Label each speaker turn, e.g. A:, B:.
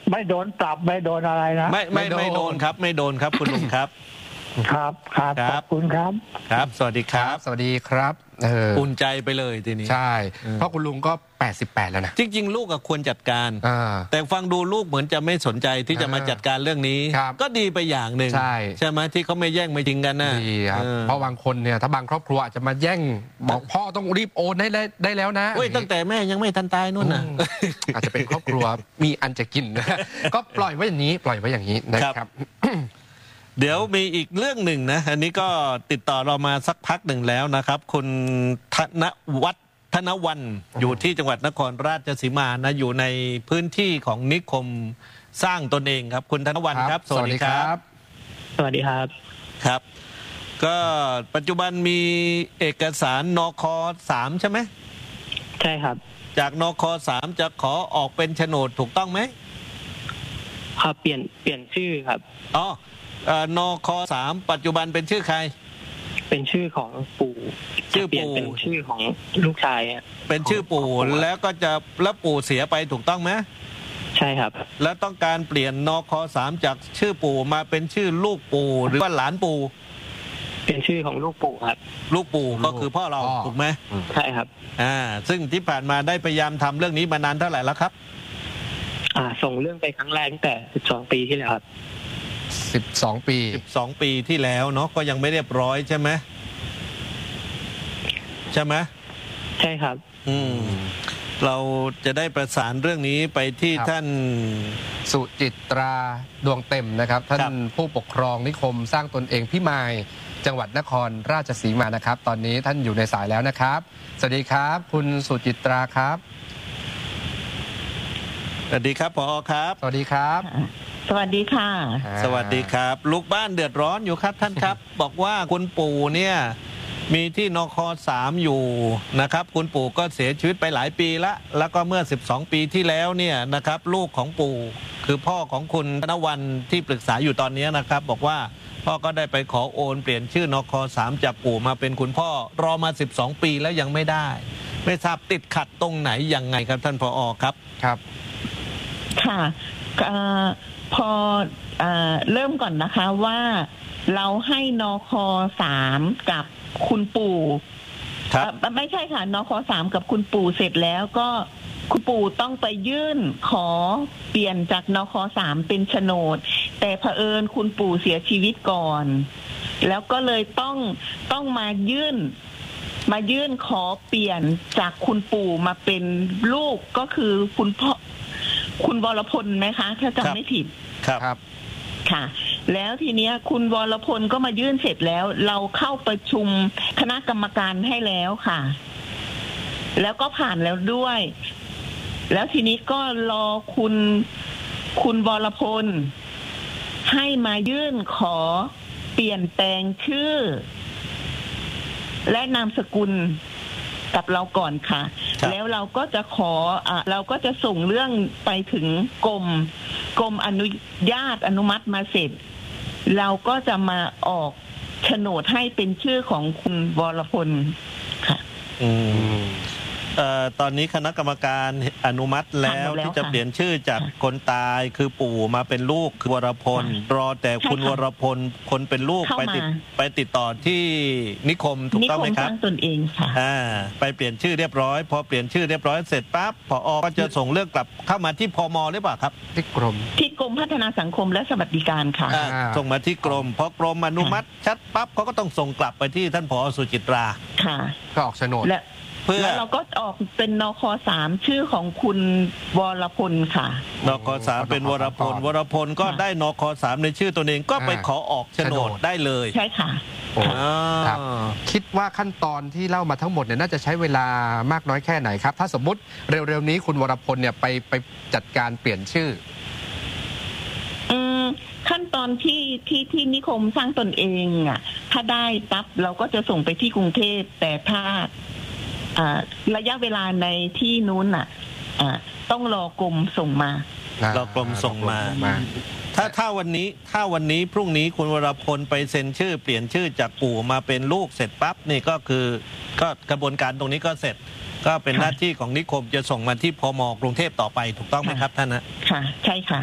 A: ไม่โดนปรับไม่โดนอะไรนะ
B: ไม่โดนครับไม่โดนครับคุณลุงครับ
A: ครับขอบคุณครับ
B: ครับสวัสดีครับ
C: สวัสดีครับ
B: อุ่นใจไปเลยทีนี้
C: ใช่เพราะคุณลุงก็88แล้วนะ
B: จริงๆลูกก็ควรจัดการแต่ฟังดูลูกเหมือนจะไม่สนใจที่จะมาจัดการเรื่องนี้ก็ดีไปอย่างหนึ่งใช่ไหมที่เขาไม่แย่งไม่ทิ้งกันนะ
C: ดีครับเพราะบางคนเนี่ยถ้าบางครอบครัวอาจจะมาแย่งบอกพ่อต้องรีบโอนได้แล้วนะ
B: ตั้งแต่แม่ยังไม่ทันตายนู่นน่ะ
C: อาจจะเป็นครอบครัวมีอันจะกินก็ปล่อยไว้อย่างนี้นะครับ
B: เดี๋ยวมีอีกเรื่องหนึ่งนะอันนี้ก็ติดต่อเรามาสักพักหนึ่งแล้วนะครับคุณธนวันอยู่ที่จังหวัดนครราชสีมานะอยู่ในพื้นที่ของนิคมสร้างตนเองครับคุณธนวันครับสวัสดีครับ
D: สวัสดีครับ
B: ครับก็ปัจจุบันมีเอกสารนค.3ใช่ไหม
D: ใช่ครับ
B: จากนค.3จะขอออกเป็นโฉนดถูกต้องไหม
D: ครับเปลี่ยนชื่อครับ
B: นค.3ปัจจุบันเป็นชื่อใคร
D: เป็นชื่อของปู่
B: ชื่อปู่
D: เป็นชื่อของลูกชาย
B: เป็นชื่อปู่แล้วก็จะแล้วปู่เสียไปถูกต้องไหม
D: ใช่ครับ
B: แล้วต้องการเปลี่ยนนค.3จากชื่อปู่มาเป็นชื่อลูกปู่หรือว่าหลานปู่
D: เป็นชื่อของลูกปู่ครับ
B: ลูกปู่ก็คือพ่อเราถูกไหม
D: ใช่ครับ
B: ซึ่งที่ผ่านมาได้พยายามทำเรื่องนี้มานานเท่าไหร่แล้วครับ
D: ส่งเรื่องไปครั้งแรกตั้งแต่12 ปีที่แล้วครับ
B: 12 ปีที่แล้วเนาะก็ยังไม่เรียบร้อยใช่ไหม
D: ใช่ครับ
B: เราจะได้ประสานเรื่องนี้ไปที่ท่าน
C: สุจิตราดวงเต็มนะครับท่านผู้ปกครองนิคมสร้างตนเองพิมายจังหวัดนครราชสีมานะครับตอนนี้ท่านอยู่ในสายแล้วนะครับสวัสดีครับคุณสุจิตราครับ
B: สวัสดีครับผอ.ครับ
C: สวัสดีครับ
E: สวัสดีค่ะ
B: สวัสดีครับลูกบ้านเดือดร้อนอยู่ครับท่านครับ บอกว่าคุณปู่เนี่ยมีที่นค.3อยู่นะครับคุณปู่ก็เสียชีวิตไปหลายปีแล้วก็เมื่อ12 ปีที่แล้วเนี่ยนะครับลูกของปู่คือพ่อของคุณธนวันที่ปรึกษาอยู่ตอนนี้นะครับบอกว่าพ่อก็ได้ไปขอโอนเปลี่ยนชื่อนค.3จากปู่มาเป็นคุณพ่อรอมา12 ปีแล้วยังไม่ได้ไม่ทราบติดขัดตรงไหนยังไงครับท่านผอ.ครับ
C: ครับ
E: ค่ะพอเริ่มก่อนนะคะว่าเราให้นค.3กับคุณปู่ไม่ใช่ค่ะนค.3กับคุณปู่เสร็จแล้วก็คุณปู่ต้องไปยื่นขอเปลี่ยนจากนค.3เป็นโฉนดแต่เผอิญคุณปู่เสียชีวิตก่อนแล้วก็เลยต้องมายื่นขอเปลี่ยนจากคุณปู่มาเป็นลูกก็คือคุณพ่อคุณวรพลไหมคะถ้าจำไม่ผิด
B: ครับ
E: ค่ะแล้วทีเนี้ยคุณวรพลก็มายื่นเสร็จแล้วเราเข้าประชุมคณะกรรมการให้แล้วค่ะแล้วก็ผ่านแล้วด้วยแล้วทีนี้ก็รอคุณวรพลให้มายื่นขอเปลี่ยนแปลงชื่อและนามสกุลกับเราก่อนค่ะแล้วเราก็จะเราก็จะส่งเรื่องไปถึงกรมอนุญาตอนุมัติมาเสร็จเราก็จะมาออกโฉนดให้เป็นชื่อของคุณวรพลค่ะ
B: ตอนนี้คณะกรรมการอนุมัติแล้วที่จะเปลี่ยนชื่อจากคนตายคือปู่มาเป็นลูกคือวรพลรอแต่คุณวรพลคนเป็นลูกไปติดต่อที่นิคมถูกต้องไหมครับ
E: นิคมสร้างตนเองค่ะ
B: ไปเปลี่ยนชื่อเรียบร้อยพอเปลี่ยนชื่อเรียบร้อยเสร็จปั๊บผอ.ก็จะส่งเรื่องกลับเข้ามาที่พม.หรือเปล่าครับ
C: ที่ก
E: รมพัฒนาสังคมและสวัสดิการค่ะ
B: ส่งมาที่กรมพอกรมอนุมัติชัดปั๊บเขาก็ต้องส่งกลับไปที่ท่านผอ.สุจิตรา
E: ค่ะ
C: ก็ออกโฉนด
E: แล้วเราก็ออกเป็นนค.3ชื่อของคุณวรพลค่ะ
B: นค.3เป็นวรพลก็ได้นค.3ในชื่อตัวเองก็ไปขอออกโฉนดได้เลย
E: ใช่ค่ะ
C: คิดว่าขั้นตอนที่เล่ามาทั้งหมดเนี่ยน่าจะใช้เวลามากน้อยแค่ไหนครับถ้าสมมุติเร็วๆนี้คุณวรพลเนี่ยไปจัดการเปลี่ยนชื่อ
E: ขั้นตอนที่นิคมสร้างตนเองถ้าได้ปั๊บเราก็จะส่งไปที่กรุงเทพแต่ถ้าระยะเวลาในที่นู้นต้องรอกรมส่งมาร
B: อกรมส่งมาถ้าวันนี้พรุ่งนี้คุณวรพลไปเซ็นชื่อเปลี่ยนชื่อจากปู่มาเป็นลูกเสร็จปั๊บนี่ก็คือก็กระบวนการตรงนี้ก็เสร็จก็เป็นหน้าที่ของนิคมจะส่งมาที่พม.กรุงเทพต่อไปถูกต้องไหมครับท่านนะ
E: ค่ะใช่ค่ะ